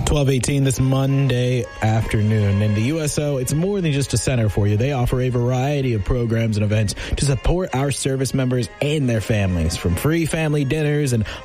12:18 this Monday afternoon. And the USO, it's more than just a center for you. They offer a variety of programs and events to support our service members and their families, from free family dinners and